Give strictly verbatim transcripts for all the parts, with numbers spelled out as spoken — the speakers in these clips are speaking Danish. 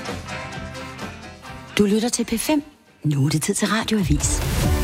Du lytter til P fem. Nu er det tid til Radioavis.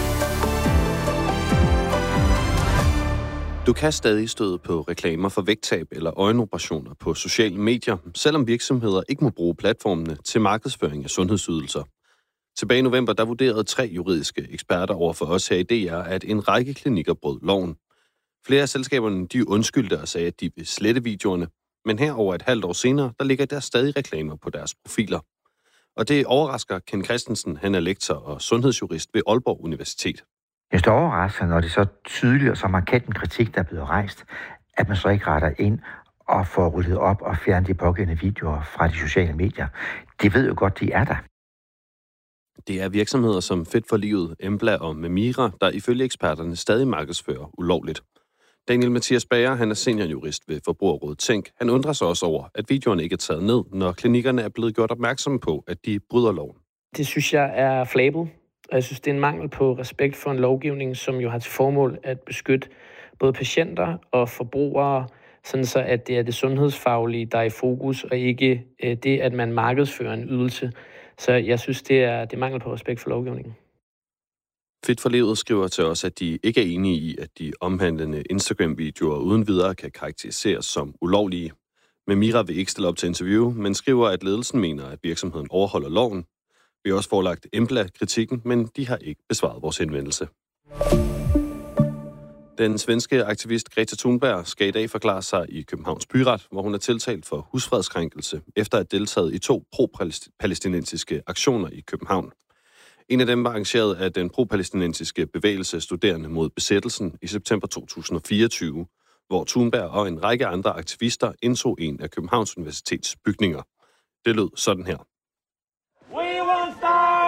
Du kan stadig støde på reklamer for vægttab eller øjenoperationer på sociale medier, selvom virksomheder ikke må bruge platformene til markedsføring af sundhedsydelser. Tilbage i november, der vurderede tre juridiske eksperter over for os her i D R, at en række klinikker brød loven. Flere af selskaberne, de undskyldte og sagde, at de vil slette videoerne, men her over et halvt år senere, der ligger der stadig reklamer på deres profiler. Og det overrasker Ken Christensen, han er lektor og sundhedsjurist ved Aalborg Universitet. Jeg står overrasket, når det så tydeligt og så markant en kritik, der er blevet rejst, at man så ikke retter ind og får ryddet op og fjernet de pågældende videoer fra de sociale medier. De ved jo godt, de er der. Det er virksomheder som Fedt for Livet, Embla og Memira, der ifølge eksperterne stadig markedsfører ulovligt. Daniel Mathias Bager, han er seniorjurist ved Forbrugerrådet Tænk. Han undrer sig også over, at videoerne ikke er taget ned, når klinikkerne er blevet gjort opmærksomme på, at de bryder loven. Det synes jeg er flabet, og jeg synes, det er en mangel på respekt for en lovgivning, som jo har til formål at beskytte både patienter og forbrugere, sådan så at det er det sundhedsfaglige, der er i fokus, og ikke det, at man markedsfører en ydelse. Så jeg synes, det er, det er mangel på respekt for lovgivningen. Fedt for Livet skriver til os, at de ikke er enige i, at de omhandlende Instagram-videoer uden videre kan karakteriseres som ulovlige. Memira vil ikke stille op til interview, men skriver, at ledelsen mener, at virksomheden overholder loven. Vi har også forelagt Embla kritikken, men de har ikke besvaret vores henvendelse. Den svenske aktivist Greta Thunberg skal i dag forklare sig i Københavns Byret, hvor hun er tiltalt for husfredskrænkelse, efter at have deltaget i to pro-palæstinensiske aktioner i København. En af dem var arrangeret af den pro-palæstinensiske bevægelse Studerende mod besættelsen i september to tusind og fireogtyve, hvor Thunberg og en række andre aktivister indtog en af Københavns Universitets bygninger. Det lød sådan her. We want